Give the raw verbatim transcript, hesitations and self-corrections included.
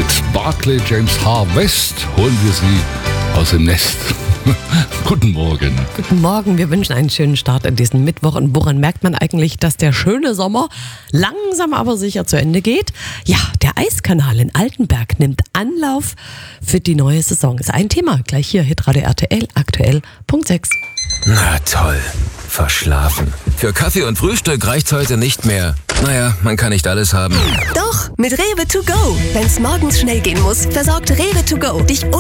Barclay James Harvest holen wir Sie aus dem Nest. Guten Morgen. Guten Morgen, wir wünschen einen schönen Start in diesen Mittwoch. Und woran merkt man eigentlich, dass der schöne Sommer langsam aber sicher zu Ende geht? Ja, der Eiskanal in Altenberg nimmt Anlauf für die neue Saison. Ist ein Thema, gleich hier, Hitradio R T L, aktuell, Punkt sechs. Na toll, verschlafen. Für Kaffee und Frühstück reicht's heute nicht mehr. Naja, man kann nicht alles haben. Doch, mit Rewe to go. Wenn's morgens schnell gehen muss, versorgt Rewe to go dich